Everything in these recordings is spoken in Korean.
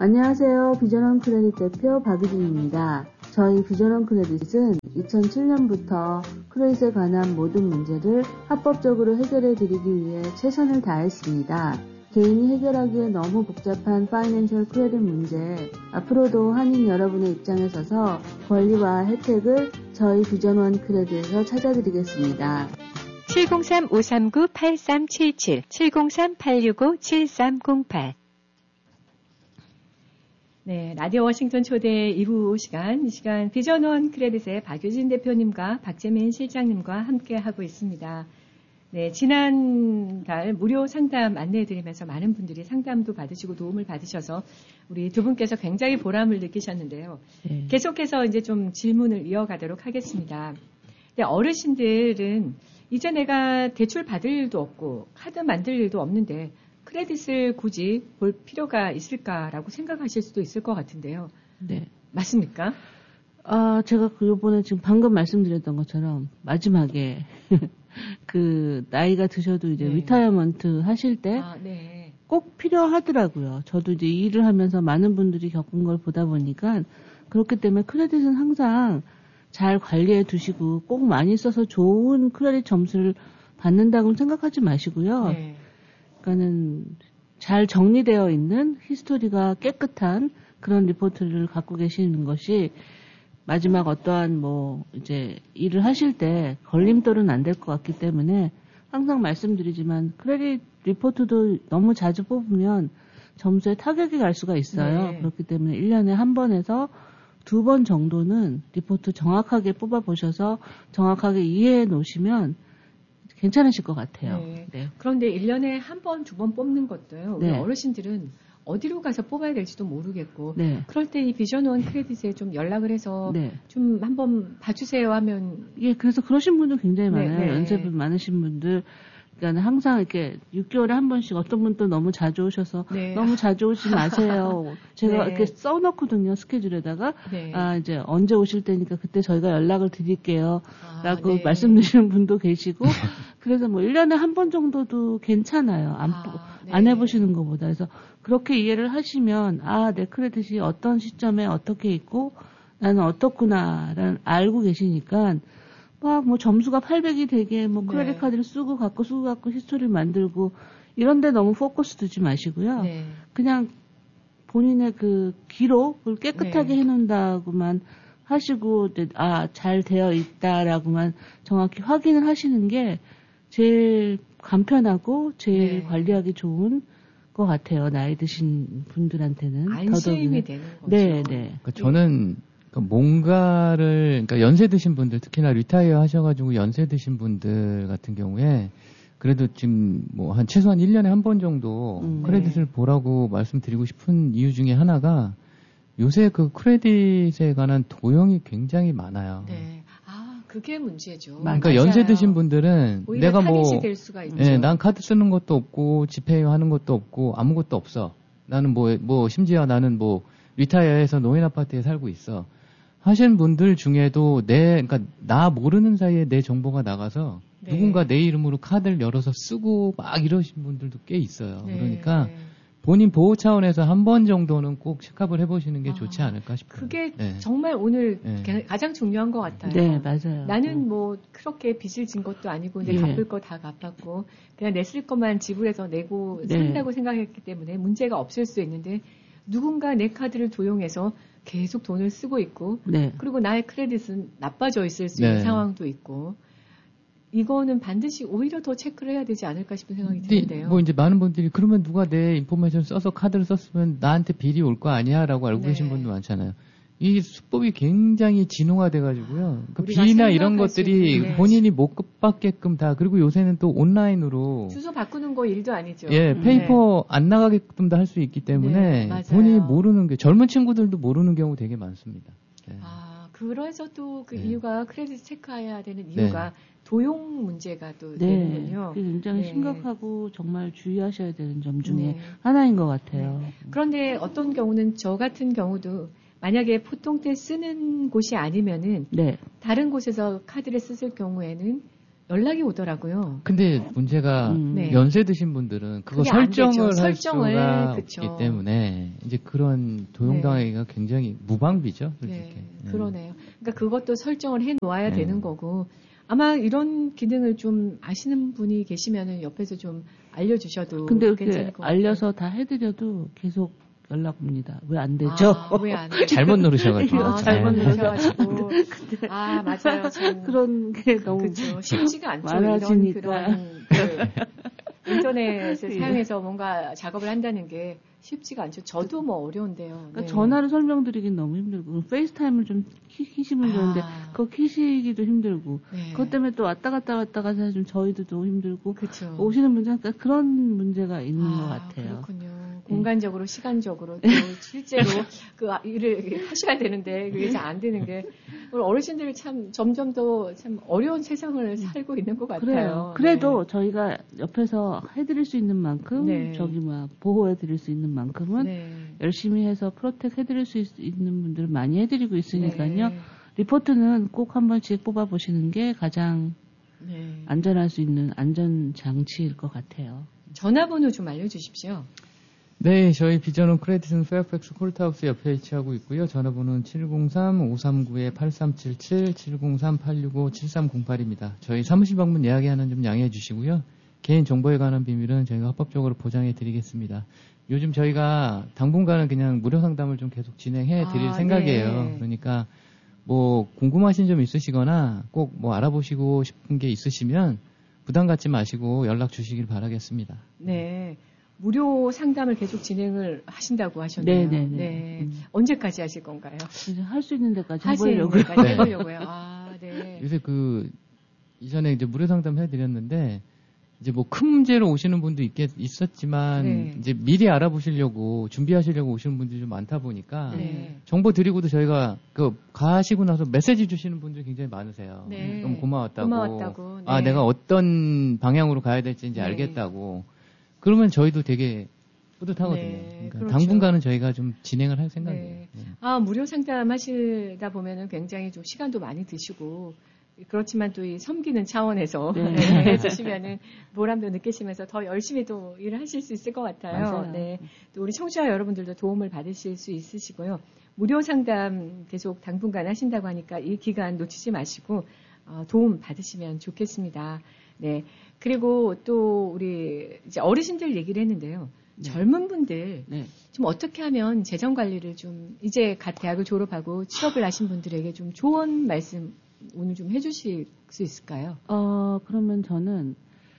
안녕하세요. 비전원 크레딧 대표 박유진입니다. 저희 비전원 크레딧은 2007년부터 크레딧에 관한 모든 문제를 합법적으로 해결해 드리기 위해 최선을 다했습니다. 개인이 해결하기에 너무 복잡한 파이낸셜 크레딧 문제, 앞으로도 한인 여러분의 입장에 서서 권리와 혜택을 저희 비전원 크레딧에서 찾아드리겠습니다. 703-539-8377, 703-865-7308. 네, 라디오 워싱턴 초대 2부 시간, 이 시간 비전원 크레딧의 박유진 대표님과 박재민 실장님과 함께 하고 있습니다. 네, 지난달 무료 상담 안내해드리면서 많은 분들이 상담도 받으시고 도움을 받으셔서 우리 두 분께서 굉장히 보람을 느끼셨는데요. 네. 계속해서 이제 좀 질문을 이어가도록 하겠습니다. 근데 어르신들은 이제 내가 대출 받을 일도 없고 카드 만들 일도 없는데 크레딧을 굳이 볼 필요가 있을까라고 생각하실 수도 있을 것 같은데요. 네. 맞습니까? 제가 요번에 지금 방금 말씀드렸던 것처럼 마지막에 그 나이가 드셔도 이제 리타이어먼트 하실 때 꼭 필요하더라고요. 저도 이제 일을 하면서 많은 분들이 겪은 걸 보다 보니까 그렇기 때문에 크레딧은 항상 잘 관리해 두시고 꼭 많이 써서 좋은 크레딧 점수를 받는다고는 생각하지 마시고요. 네. 그러니까는 잘 정리되어 있는 히스토리가 깨끗한 그런 리포트를 갖고 계시는 것이 마지막 어떠한 이제 일을 하실 때 걸림돌은 안 될 것 같기 때문에 항상 말씀드리지만 크레딧 리포트도 너무 자주 뽑으면 점수에 타격이 갈 수가 있어요. 네. 그렇기 때문에 1년에 한 번에서 2번 정도는 리포트 정확하게 뽑아보셔서 정확하게 이해해 놓으시면 괜찮으실 것 같아요. 네. 네. 그런데 1년에 한 번, 2번 뽑는 것도요. 우리 어르신들은 어디로 가서 뽑아야 될지도 모르겠고 그럴 때 이 비전원 크레딧에 좀 연락을 해서 좀 한번 봐주세요 하면 그래서 그러신 분들 굉장히 많아요. 연세분 많으신 분들. 그러니까 항상 이렇게 6개월에 한 번씩 어떤 분도 너무 자주 오셔서 너무 자주 오지 마세요. 제가 이렇게 써놓거든요. 스케줄에다가 이제 언제 오실 때니까 그때 저희가 연락을 드릴게요. 라고 말씀드리는 분도 계시고 그래서 1년에 한 번 정도도 괜찮아요. 안 해보시는 것보다. 그래서 그렇게 이해를 하시면 내 크레딧이 어떤 시점에 어떻게 있고 나는 어떻구나를 알고 계시니까 점수가 800이 되게 크레딧 카드를 쓰고 갖고 히스토리를 만들고 이런데 너무 포커스 두지 마시고요. 그냥 본인의 그 기록을 깨끗하게 해놓는다고만 하시고 잘 되어 있다라고만 정확히 확인을 하시는 게 제일 간편하고 제일 관리하기 좋은 것 같아요. 나이 드신 분들한테는 안심이 되는 거죠. 네. 그러니까 저는 그러니까 연세 드신 분들, 특히나 리타이어 하셔가지고 연세 드신 분들 같은 경우에 그래도 지금 최소한 1년에 한 번 정도 크레딧을 보라고 말씀드리고 싶은 이유 중에 하나가 요새 그 크레딧에 관한 도용이 굉장히 많아요. 네. 그게 문제죠. 그러니까 연세 드신 분들은 내가 될 수가 있죠. 난 카드 쓰는 것도 없고 지페이 하는 것도 없고 아무것도 없어. 나는 심지어 나는 리타이어해서 노인 아파트에 살고 있어. 하신 분들 중에도 그러니까 나 모르는 사이에 내 정보가 나가서 누군가 내 이름으로 카드를 열어서 쓰고 막 이러신 분들도 꽤 있어요. 그러니까 본인 보호 차원에서 한 번 정도는 꼭 체크업을 해보시는 게 좋지 않을까 싶어요. 그게 정말 오늘 가장 중요한 것 같아요. 네, 맞아요. 나는 그렇게 빚을 진 것도 아니고 내 갚을 거 다 갚았고 그냥 내 쓸 것만 지불해서 내고 산다고 생각했기 때문에 문제가 없을 수 있는데 누군가 내 카드를 도용해서 계속 돈을 쓰고 있고 그리고 나의 크레딧은 나빠져 있을 수 있는 상황도 있고 이거는 반드시 오히려 더 체크를 해야 되지 않을까 싶은 생각이 드는데요. 이제 많은 분들이 그러면 누가 내 인포메이션 써서 카드를 썼으면 나한테 비리 올 거 아니야? 라고 알고 계신 분도 많잖아요. 이 수법이 굉장히 진화돼가지고요. 그 비리나 이런 것들이 본인이 못 받게끔 다, 그리고 요새는 또 온라인으로. 주소 바꾸는 거 일도 아니죠. 페이퍼 안 나가게끔 다 할 수 있기 때문에 본인이 모르는 게, 젊은 친구들도 모르는 경우 되게 많습니다. 그래서 또 그 이유가 크레딧 체크해야 되는 이유가 도용 문제가 또 되는군요. 굉장히 심각하고 정말 주의하셔야 되는 점 중에 하나인 것 같아요. 그런데 어떤 경우는 저 같은 경우도 만약에 보통 때 쓰는 곳이 아니면은 다른 곳에서 카드를 쓰실 경우에는 연락이 오더라고요. 근데 문제가 연세 드신 분들은 그거 설정을 할 수가 없기 때문에 이제 그런 도용당하기가 굉장히 무방비죠. 솔직히. 그러네요. 그러니까 그것도 설정을 해놓아야 되는 거고 아마 이런 기능을 좀 아시는 분이 계시면은 옆에서 좀 알려주셔도 근데 괜찮을 것 같아요. 알려서 다 해드려도 계속 연락 옵니다. 왜 안 되죠? 왜 안 되죠? 잘못 누르셔가지고. 잘못 누르셔가지고. 맞아요. 그런 게 너무 그렇죠. 쉽지가 않죠. 많아지니까. 이런 인터넷을 사용해서 뭔가 작업을 한다는 게 쉽지가 않죠. 저도 뭐 어려운데요. 그러니까 전화로 설명드리긴 너무 힘들고 페이스타임을 좀 키시면 좋은데 그거 키시기도 힘들고 그것 때문에 또 왔다 갔다 해서 좀 저희도 힘들고 그쵸. 오시는 분들 그러니까 그런 문제가 있는 것 같아요. 그렇군요. 공간적으로 시간적으로 또 실제로 그 일을 하셔야 되는데 그게 잘 안 되는 게 우리 어르신들이 참 점점 더 참 어려운 세상을 살고 있는 것 같아요. 그래요. 그래도 저희가 옆에서 해드릴 수 있는 만큼 보호해드릴 수 있는 만큼은 열심히 해서 프로텍 해드릴 수 있는 분들 많이 해드리고 있으니까요. 리포트는 꼭 한 번씩 뽑아보시는 게 가장 안전할 수 있는 안전 장치일 것 같아요. 전화번호 좀 알려주십시오. 네, 저희 비전원 크레딧은 페어팩스 콜트하우스 옆에 위치하고 있고요. 전화번호는 703-539-8377, 703-865-7308입니다. 저희 사무실 방문 예약에는 좀 양해해 주시고요. 개인 정보에 관한 비밀은 저희가 합법적으로 보장해 드리겠습니다. 요즘 저희가 당분간은 그냥 무료 상담을 좀 계속 진행해 드릴 생각이에요. 그러니까 뭐 궁금하신 점 있으시거나 꼭 뭐 알아보시고 싶은 게 있으시면 부담 갖지 마시고 연락 주시길 바라겠습니다. 네. 무료 상담을 계속 진행을 하신다고 하셨네요. 네. 언제까지 하실 건가요? 할 수 있는 데까지 해보려고요. 해보려고요. 요새 이전에 이제 무료 상담 해드렸는데 이제 뭐 큰 문제로 오시는 분도 있었지만 이제 미리 알아보시려고 준비하시려고 오시는 분들이 좀 많다 보니까 정보 드리고도 저희가 가시고 나서 메시지 주시는 분들이 굉장히 많으세요. 너무 고마웠다고. 내가 어떤 방향으로 가야 될지 이제 알겠다고. 그러면 저희도 되게 뿌듯하거든요. 그러니까 그렇죠. 당분간은 저희가 좀 진행을 할 생각이에요. 무료 상담 하시다 보면은 굉장히 좀 시간도 많이 드시고 그렇지만 또 이 섬기는 차원에서 해주시면은 보람도 느끼시면서 더 열심히 또 일을 하실 수 있을 것 같아요. 또 우리 청취자 여러분들도 도움을 받으실 수 있으시고요. 무료 상담 계속 당분간 하신다고 하니까 이 기간 놓치지 마시고 도움 받으시면 좋겠습니다. 그리고 또 우리 이제 어르신들 얘기를 했는데요. 젊은 분들 좀 어떻게 하면 재정 관리를 좀 이제 갓 대학을 졸업하고 취업을 하신 분들에게 좀 좋은 말씀 오늘 좀 해주실 수 있을까요? 그러면 저는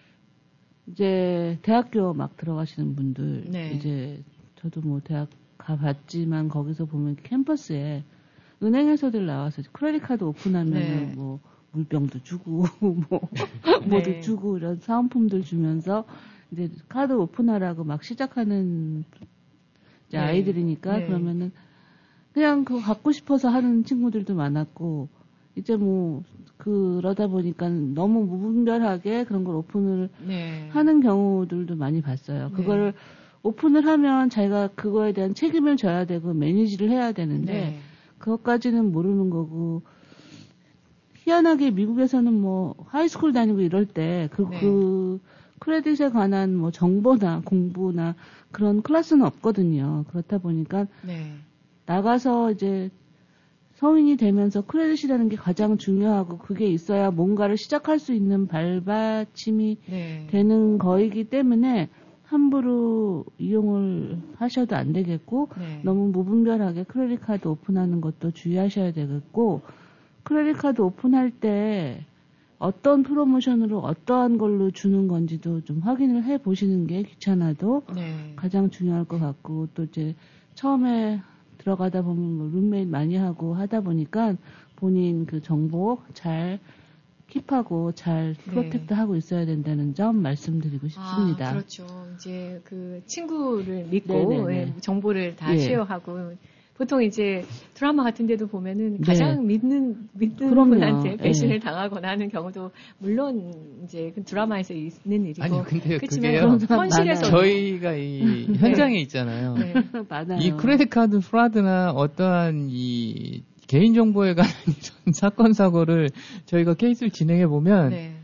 이제 대학교 막 들어가시는 분들 이제 저도 뭐 대학 가봤지만 거기서 보면 캠퍼스에 은행에서들 나와서 크레딧 카드 오픈하면 뭐 물병도 주고 뭐도 주고 이런 사은품들 주면서 이제 카드 오픈하라고 막 시작하는 이제 아이들이니까 그러면은 그냥 그거 갖고 싶어서 하는 친구들도 많았고 이제 뭐 그러다 보니까 너무 무분별하게 그런 걸 오픈을 하는 경우들도 많이 봤어요. 그걸 오픈을 하면 자기가 그거에 대한 책임을 져야 되고 매니지를 해야 되는데 그것까지는 모르는 거고 희한하게 미국에서는 뭐 하이스쿨 다니고 이럴 때 그 크레딧에 관한 뭐 정보나 공부나 그런 클래스는 없거든요. 그렇다 보니까 나가서 이제 성인이 되면서 크레딧이라는 게 가장 중요하고 그게 있어야 뭔가를 시작할 수 있는 발받침이 되는 거이기 때문에 함부로 이용을 하셔도 안 되겠고 너무 무분별하게 크레딧 카드 오픈하는 것도 주의하셔야 되겠고 크레딧 카드 오픈할 때 어떤 프로모션으로 어떠한 걸로 주는 건지도 좀 확인을 해 보시는 게 귀찮아도 가장 중요할 것 같고 또 이제 처음에 들어가다 보면 뭐 룸메이트 많이 하고 하다 보니까 본인 그 정보 잘 킵하고 잘 프로텍트 하고 있어야 된다는 점 말씀드리고 싶습니다. 그렇죠. 이제 그 친구를 믿고 정보를 다 쉐어하고 보통 이제 드라마 같은 데도 보면은 가장 믿는 분한테 배신을 당하거나 하는 경우도 물론 이제 그 드라마에서 있는 일이고. 아니, 근데 그게요. 현실에서 저희가 이 현장에 있잖아요. 많아요. 이 크레딧 카드 프라드나 어떠한 이 개인정보에 관한 이런 사건 사고를 저희가 케이스를 진행해 보면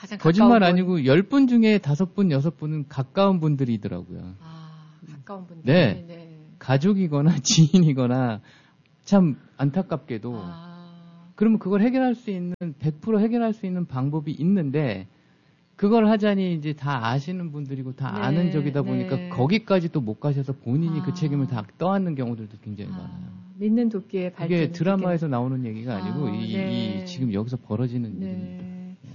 가장 거짓말 아니고 10분 중에 5분, 6분은 가까운 분들이더라고요. 가까운 분들. 네. 네. 가족이거나 지인이거나 참 안타깝게도. 그러면 그걸 해결할 수 있는 100% 해결할 수 있는 방법이 있는데 그걸 하자니 이제 다 아시는 분들이고 다 아는 적이다 보니까 거기까지 또 못 가셔서 본인이 그 책임을 다 떠안는 경우들도 굉장히 많아요. 믿는 도끼의 발전. 그게 드라마에서 나오는 얘기가 아니고 이 지금 여기서 벌어지는 일입니다.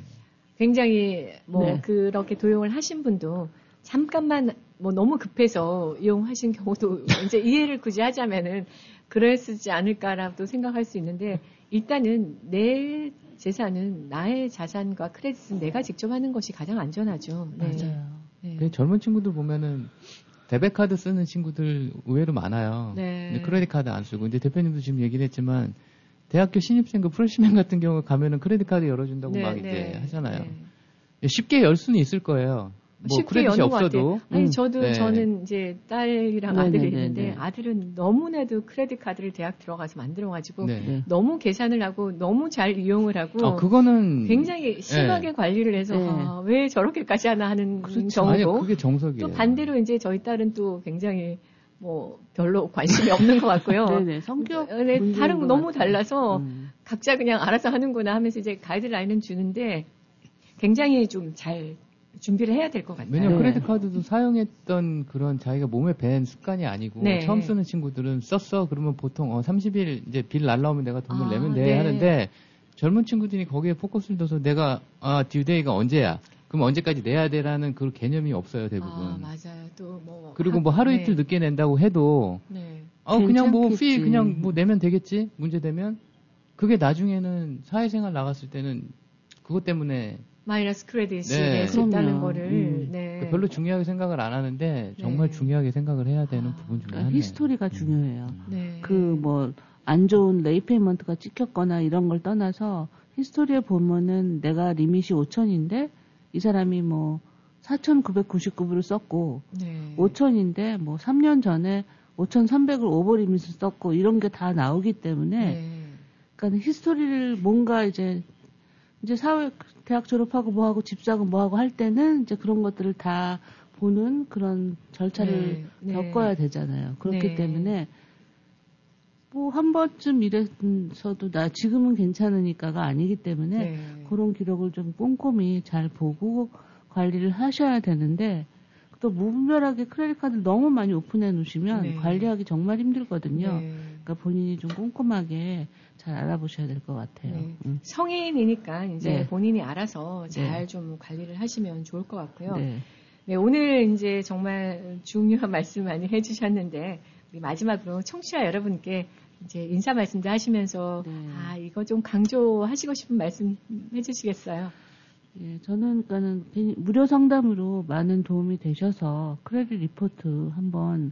굉장히 그렇게 도용을 하신 분도 잠깐만 너무 급해서 이용하신 경우도 이제 이해를 굳이 하자면은 그랬지 않을까라고 생각할 수 있는데 일단은 내 재산은 나의 자산과 크레딧은 내가 직접 하는 것이 가장 안전하죠. 맞아요. 네. 젊은 친구들 보면은 데베카드 쓰는 친구들 의외로 많아요. 근데 크레딧 카드 안 쓰고. 근데 대표님도 지금 얘기를 했지만 대학교 신입생 그 프레시맨 같은 경우 가면은 크레딧 카드 열어준다고 막 이제 하잖아요. 쉽게 열 수는 있을 거예요. 뭐 크레딧이 없어도. 아니 저는 이제 딸이랑 아들이 있는데 아들은 너무나도 크레딧 카드를 대학 들어가서 만들어가지고 너무 계산을 하고 너무 잘 이용을 하고 그거는 굉장히 심하게 관리를 해서 왜 저렇게까지 하나 하는 경우고. 아니, 그게 정석이에요. 또 반대로 이제 저희 딸은 또 굉장히 별로 관심이 없는 것 같고요. 성격 다른 거 너무 달라서 각자 그냥 알아서 하는구나 하면서 이제 가이드라인은 주는데 굉장히 좀 잘 준비를 해야 될 것 같아요. 왜냐면 크레딧 카드도 사용했던 그런 자기가 몸에 밴 습관이 아니고 처음 쓰는 친구들은 썼어 그러면 보통 30일 이제 빌 날라오면 내가 돈을 내면 돼 하는데 젊은 친구들이 거기에 포커스를 둬서 내가 듀데이가 언제야? 그럼 언제까지 내야 돼라는 그 개념이 없어요 대부분. 맞아요. 또 그리고 하루 이틀 늦게 낸다고 해도 그냥 그냥 내면 되겠지 문제 되면 그게 나중에는 사회생활 나갔을 때는 그것 때문에 마이너스 크레딧이 낼 수 있다는 거를 별로 중요하게 생각을 안 하는데 정말 중요하게 생각을 해야 되는 부분 중에 하나예요. 히스토리가 중요해요. 안 좋은 레이페이먼트가 찍혔거나 이런 걸 떠나서 히스토리에 보면은 내가 리밋이 5,000인데 이 사람이 4,999불을 썼고 5,000인데 3년 전에 5,300을 오버리밋을 썼고 이런 게 다 나오기 때문에 그러니까 히스토리를 뭔가 이제 대학 졸업하고 뭐하고 집 사고 뭐하고 할 때는 이제 그런 것들을 다 보는 그런 절차를 겪어야 되잖아요. 그렇기 때문에 한 번쯤 이래서도 나 지금은 괜찮으니까가 아니기 때문에 그런 기록을 좀 꼼꼼히 잘 보고 관리를 하셔야 되는데 또 무분별하게 크레딧 카드를 너무 많이 오픈해 놓으시면 관리하기 정말 힘들거든요. 그러니까 본인이 좀 꼼꼼하게 잘 알아보셔야 될 것 같아요. 성인이니까 이제 본인이 알아서 잘 좀 관리를 하시면 좋을 것 같고요. 오늘 이제 정말 중요한 말씀 많이 해주셨는데 우리 마지막으로 청취자 여러분께 이제 인사 말씀도 하시면서 이거 좀 강조하시고 싶은 말씀 해주시겠어요? 저는 무료 상담으로 많은 도움이 되셔서 크레딧 리포트 한번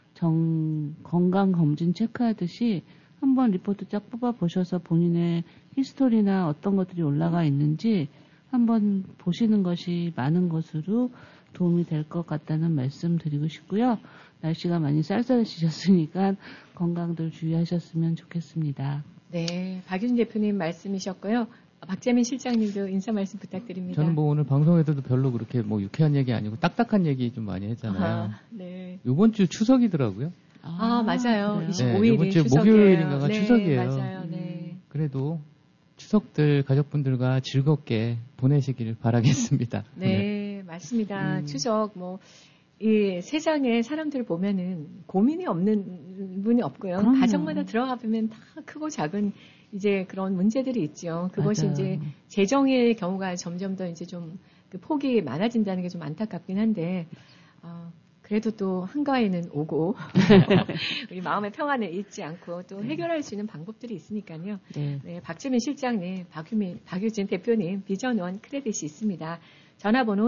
건강 검진 체크하듯이 한번 리포트 쫙 뽑아 보셔서 본인의 히스토리나 어떤 것들이 올라가 있는지 한번 보시는 것이 많은 것으로 도움이 될 것 같다는 말씀 드리고 싶고요. 날씨가 많이 쌀쌀해지셨으니까 건강들 주의하셨으면 좋겠습니다. 네, 박윤 대표님 말씀이셨고요. 박재민 실장님도 인사 말씀 부탁드립니다. 저는 오늘 방송에서도 별로 그렇게 유쾌한 얘기 아니고 딱딱한 얘기 좀 많이 했잖아요. 이번 주 추석이더라고요. 맞아요. 25일이 이번 주 목요일인가가 추석이에요. 맞아요. 그래도 추석들 가족분들과 즐겁게 보내시길 바라겠습니다. 네, 맞습니다. 추석 이 세상에 사람들 보면은 고민이 없는 분이 없고요. 그럼요. 가정마다 들어가 보면 다 크고 작은 이제 그런 문제들이 있죠. 그것이 이제 재정의 경우가 점점 더 이제 좀 그 폭이 많아진다는 게 좀 안타깝긴 한데, 그래도 또 한가위는 오고, 우리 마음의 평안을 잊지 않고 또 해결할 수 있는 방법들이 있으니까요. 네, 박재민 실장님, 박유진 대표님, 비전원 크레딧이 있습니다. 전화번호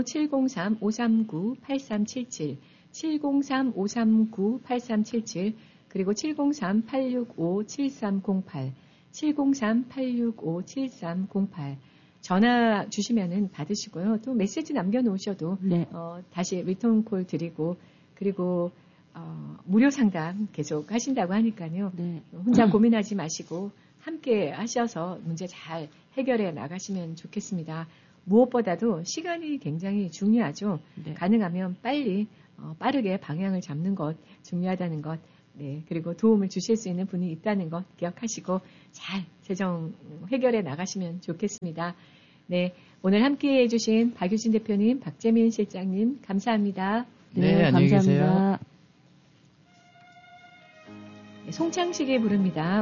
703-539-8377, 703-539-8377, 그리고 703-865-7308, 703-865-7308 전화 주시면은 받으시고요. 또 메시지 남겨놓으셔도 다시 리턴콜 드리고 그리고 무료 상담 계속 하신다고 하니까요. 혼자 고민하지 마시고 함께 하셔서 문제 잘 해결해 나가시면 좋겠습니다. 무엇보다도 시간이 굉장히 중요하죠. 네. 가능하면 빨리 빠르게 방향을 잡는 것 중요하다는 것. 네, 그리고 도움을 주실 수 있는 분이 있다는 것 기억하시고 잘 재정 해결해 나가시면 좋겠습니다. 네, 오늘 함께해 주신 박유진 대표님, 박재민 실장님 감사합니다. 네, 안녕히 계세요. 송창식이 부릅니다.